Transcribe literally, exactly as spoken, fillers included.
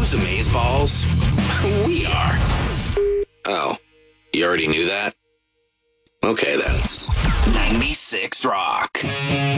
Who's Amazeballs? We are. Oh, you already knew that? Okay then. ninety-six Rock.